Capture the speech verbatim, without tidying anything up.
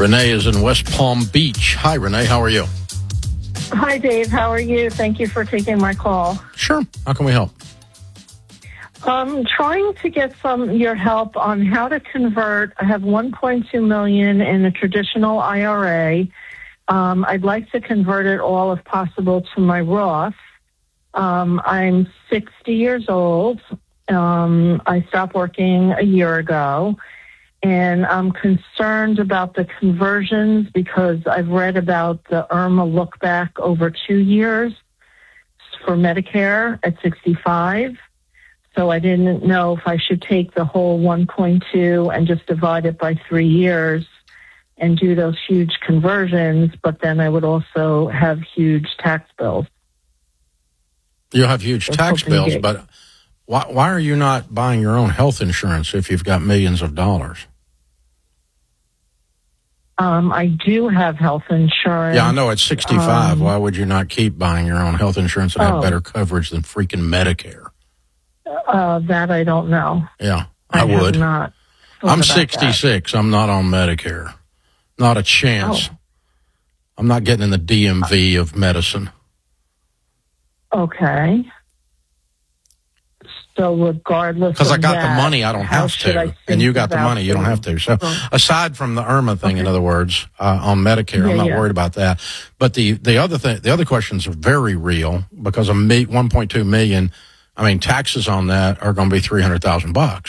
Renee is in West Palm Beach. Hi, Renee. How are you? Hi, Dave. How are you? Thank you for taking my call. Sure. How can we help? I'm trying to get some your help on how to convert. I have one point two million dollars in a traditional I R A. Um, I'd like to convert it all, if possible, to my Roth. Um, I'm sixty years old. Um, I stopped working a year ago, and I'm concerned about the conversions because I've read about the IRMA look back over two years for Medicare at sixty-five. So I didn't know if I should take the whole one point two and just divide it by three years and do those huge conversions, but then I would also have huge tax bills. You'll have huge That's tax something bills, big. but why, why are you not buying your own health insurance if you've got millions of dollars? Um, I do have health insurance. Yeah, I know it's sixty-five. Um, Why would you not keep buying your own health insurance and have Oh. better coverage than freaking Medicare? Uh, that I don't know. Yeah, I, I would. have not. thought I'm about that. sixty-six. I'm not on Medicare. Not a chance. Oh. I'm not getting in the D M V of medicine. Okay. So regardless Because of I got that, the money, I don't how have should I to. think And you got the about money, you don't have to. So Oh. aside from the IRMA thing, in Okay. other words, uh, on Medicare, Yeah, I'm not yeah. worried about that. But the, the other thing, the other questions are very real because a one point two million, I mean, taxes on that are going to be three hundred thousand bucks.